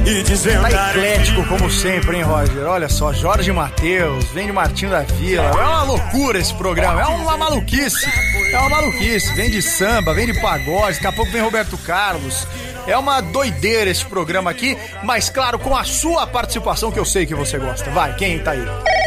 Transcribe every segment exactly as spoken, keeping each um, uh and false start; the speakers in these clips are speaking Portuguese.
e dizendo... Tá eclético como sempre, hein, Roger? Olha só, Jorge Mateus, vem de Martinho da Vila. É uma loucura esse programa, é uma maluquice. É uma maluquice, vem de samba, vem de pagode, daqui a pouco vem Roberto Carlos. É uma doideira esse programa aqui, mas claro, com a sua participação, que eu sei que você gosta. Vai, quem tá aí?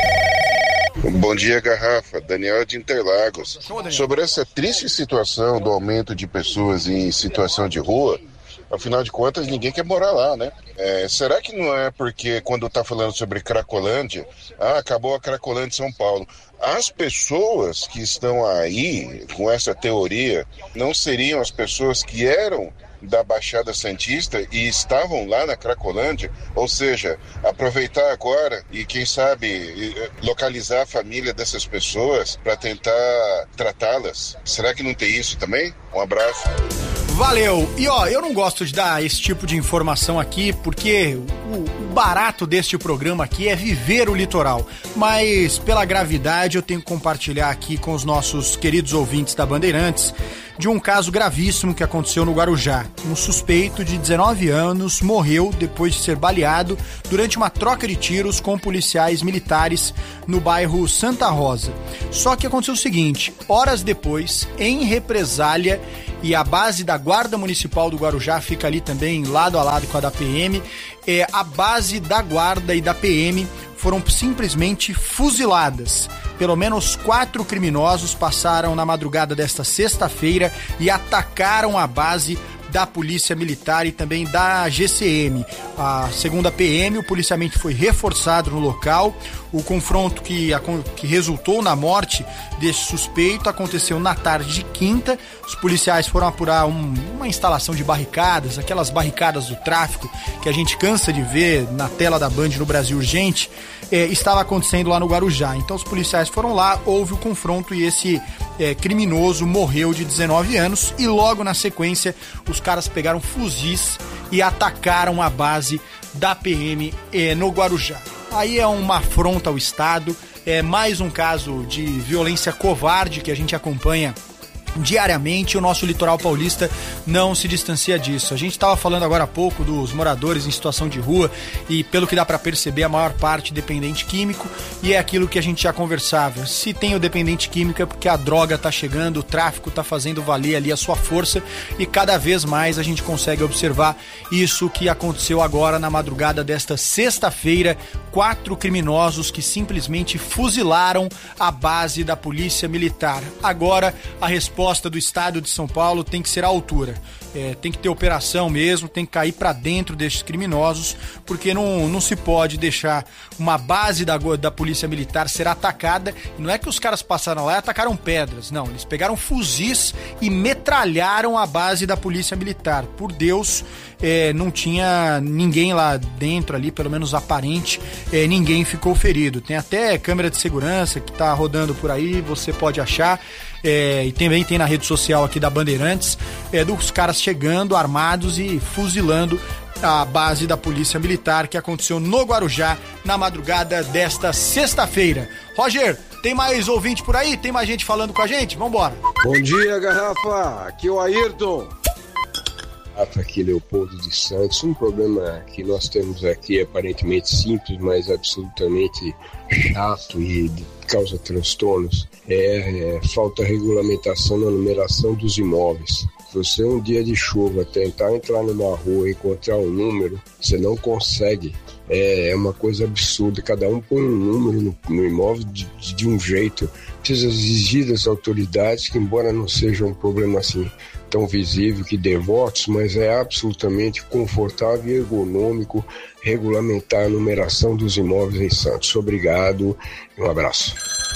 Bom dia, Garrafa. Daniel de Interlagos. Sobre essa triste situação do aumento de pessoas em situação de rua, afinal de contas, ninguém quer morar lá, né? É, será que não é porque quando tá falando sobre Cracolândia, ah, acabou a Cracolândia de São Paulo, as pessoas que estão aí com essa teoria não seriam as pessoas que eram da Baixada Santista e estavam lá na Cracolândia? Ou seja, aproveitar agora e quem sabe localizar a família dessas pessoas para tentar tratá-las. Será que não tem isso também? Um abraço. Valeu! E ó, eu não gosto de dar esse tipo de informação aqui porque o, o barato deste programa aqui é viver o litoral, mas pela gravidade eu tenho que compartilhar aqui com os nossos queridos ouvintes da Bandeirantes de um caso gravíssimo que aconteceu no Guarujá. Um suspeito de dezenove anos morreu depois de ser baleado durante uma troca de tiros com policiais militares no bairro Santa Rosa. Só que aconteceu o seguinte, horas depois, em represália, e a base da Guarda Municipal do Guarujá fica ali também lado a lado com a da P M, é, a base da Guarda e da P M foram simplesmente fuziladas. Pelo menos quatro criminosos passaram na madrugada desta sexta-feira e atacaram a base da Polícia Militar e também da G C M. A segunda P M, o policiamento foi reforçado no local. O confronto que, que resultou na morte desse suspeito aconteceu na tarde de quinta. Os policiais foram apurar um, uma instalação de barricadas, aquelas barricadas do tráfico que a gente cansa de ver na tela da Band no Brasil Urgente, é, estava acontecendo lá no Guarujá. Então os policiais foram lá, houve o confronto e esse é, criminoso morreu de dezenove anos e logo na sequência os caras pegaram fuzis e atacaram a base da P M é, no Guarujá. Aí é uma afronta ao Estado, é mais um caso de violência covarde que a gente acompanha diariamente. O nosso litoral paulista não se distancia disso. A gente estava falando agora há pouco dos moradores em situação de rua e pelo que dá para perceber a maior parte dependente químico, e é aquilo que a gente já conversava. Se tem o dependente químico é porque a droga tá chegando, o tráfico tá fazendo valer ali a sua força e cada vez mais a gente consegue observar isso que aconteceu agora na madrugada desta sexta-feira. Quatro criminosos que simplesmente fuzilaram a base da Polícia Militar. Agora a resposta A resposta do Estado de São Paulo tem que ser à altura. É, tem que ter operação mesmo, tem que cair para dentro desses criminosos, porque não, não se pode deixar uma base da, da Polícia Militar ser atacada. E não é que os caras passaram lá e atacaram pedras, não. Eles pegaram fuzis e metralharam a base da Polícia Militar. Por Deus, é, não tinha ninguém lá dentro ali, pelo menos aparente, é, ninguém ficou ferido. Tem até câmera de segurança que tá rodando por aí, você pode achar. É, e também tem na rede social aqui da Bandeirantes, é, dos caras chegando armados e fuzilando a base da Polícia Militar que aconteceu no Guarujá na madrugada desta sexta-feira. Roger, tem mais ouvinte por aí? Tem mais gente falando com a gente? Vambora! Bom dia, Garrafa! Aqui é o Ayrton. Aqui Leopoldo de Santos. Um problema que nós temos aqui aparentemente simples, mas absolutamente chato e causa transtornos é, é falta de regulamentação na numeração dos imóveis. Se você um dia de chuva tentar entrar numa rua e encontrar um número, você não consegue. É, é uma coisa absurda. Cada um põe um número no, no imóvel de, de, de um jeito. Precisa exigir das autoridades, que embora não seja um problema assim tão visível que dê votos, mas é absolutamente confortável e ergonômico regulamentar a numeração dos imóveis em Santos. Obrigado e um abraço.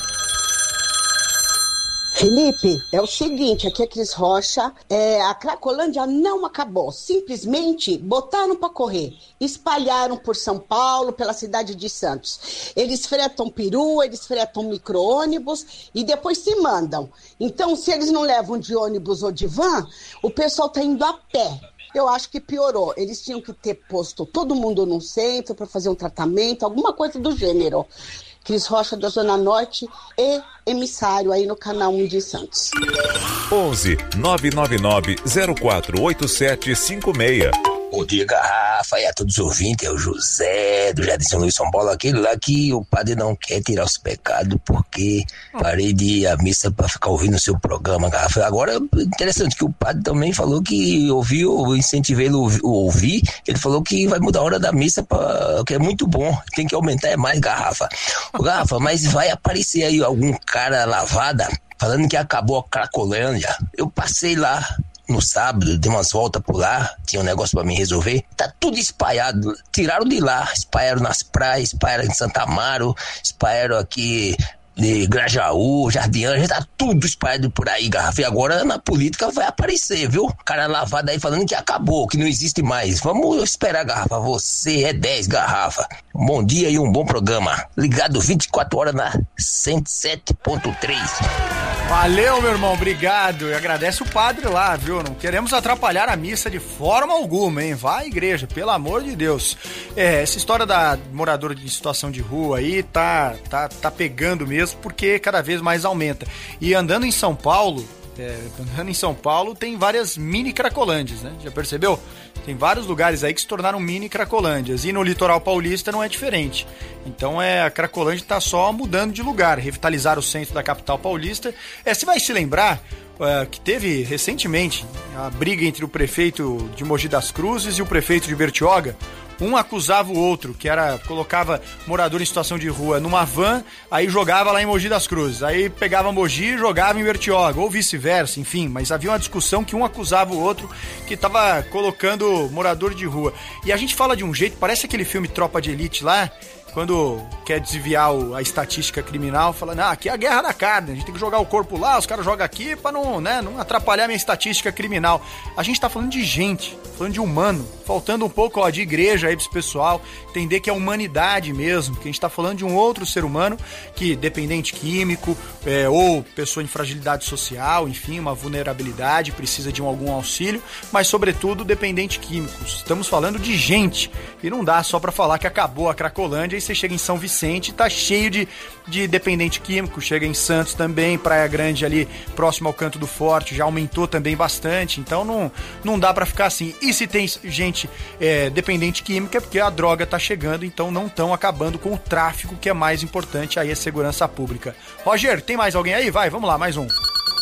Felipe, é o seguinte, aqui é Cris Rocha, é, a Cracolândia não acabou, simplesmente botaram para correr, espalharam por São Paulo, pela cidade de Santos. Eles fretam peru, eles fretam micro-ônibus e depois se mandam. Então, se eles não levam de ônibus ou de van, o pessoal tá indo a pé. Eu acho que piorou. Eles tinham que ter posto todo mundo no centro para fazer um tratamento, alguma coisa do gênero. Cris Rocha da Zona Norte e emissário aí no canal um de Santos. onze nove nove nove zero quatro oito sete cinco seis Bom dia, Garrafa, e a todos os ouvintes, é o José do Jardim São Luís, São Paulo, aquele lá que o padre não quer tirar os pecados porque parei de ir à missa pra ficar ouvindo o seu programa, Garrafa. Agora, interessante que o padre também falou que ouviu, incentivei ele a ouvir, ele falou que vai mudar a hora da missa, pra, que é muito bom, tem que aumentar é mais, Garrafa. Ô, Garrafa, mas vai aparecer aí algum cara lavada falando que acabou a Cracolândia. Eu passei lá no sábado, dei umas voltas por lá, tinha um negócio pra me resolver, tá tudo espalhado, tiraram de lá, espalharam nas praias, espalharam em Santa Amaro, espalharam aqui de Grajaú, Jardim Ângela, tá tudo espalhado por aí, Garrafa, e agora na política vai aparecer, viu? Cara lavado aí falando que acabou, que não existe mais. Vamos esperar, Garrafa, você é dez, Garrafa. Um bom dia e um bom programa, ligado vinte e quatro horas na cento e sete ponto três. Valeu, meu irmão, obrigado. E agradece o padre lá, viu? Não queremos atrapalhar a missa de forma alguma, hein? Vá à igreja, pelo amor de Deus. É, essa história da moradora de situação de rua aí tá, tá, tá pegando mesmo, porque cada vez mais aumenta. E andando em São Paulo, é, andando em São Paulo tem várias mini cracolândias, né? Já percebeu? Tem vários lugares aí que se tornaram mini cracolândias. E no litoral paulista não é diferente. Então é, a Cracolândia está só mudando de lugar. Revitalizar o centro da capital paulista. É, você vai se lembrar uh, que teve recentemente a briga entre o prefeito de Mogi das Cruzes e o prefeito de Bertioga. Um acusava o outro, que era, colocava morador em situação de rua numa van, aí jogava lá em Mogi das Cruzes. Aí pegava Mogi e jogava em Bertioga, ou vice-versa, enfim. Mas havia uma discussão que um acusava o outro que estava colocando morador de rua. E a gente fala de um jeito, parece aquele filme Tropa de Elite lá, quando quer desviar o, a estatística criminal, fala, não, aqui é a guerra da carne, a gente tem que jogar o corpo lá, os caras jogam aqui pra não, né, não atrapalhar a minha estatística criminal. A gente tá falando de gente, falando de humano, faltando um pouco, ó, de igreja aí pra esse pessoal, entender que é humanidade mesmo, que a gente tá falando de um outro ser humano que, dependente químico, é, ou pessoa em fragilidade social, enfim, uma vulnerabilidade, precisa de um, algum auxílio, mas sobretudo dependente químico. Estamos falando de gente, e não dá só pra falar que acabou a Cracolândia e você chega em São Vicente, tá cheio de, de dependente químico, chega em Santos também, Praia Grande ali, próximo ao Canto do Forte, já aumentou também bastante, então não, não dá pra ficar assim. E se tem gente é, dependente química, é porque a droga tá chegando, então não estão acabando com o tráfico, que é mais importante, aí é segurança pública. Roger, tem mais alguém aí? Vai, vamos lá, mais um.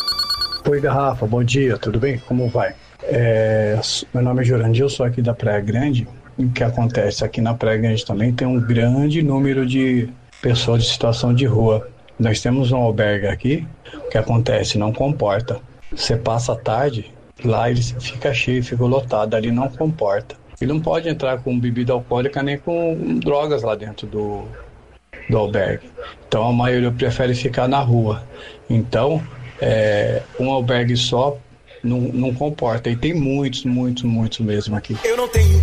Oi, Garrafa, bom dia, tudo bem? Como vai? É, meu nome é Jurandir, eu sou aqui da Praia Grande. O que acontece aqui na Praia Grande também tem um grande número de pessoas de situação de rua. Nós temos um albergue aqui, o que acontece? Não comporta. Você passa a tarde, lá ele fica cheio, fica lotado, ali não comporta. Ele não pode entrar com bebida alcoólica nem com drogas lá dentro do, do albergue. Então a maioria prefere ficar na rua. Então, é, um albergue só não, não comporta. E tem muitos, muitos, muitos mesmo aqui. Eu não tenho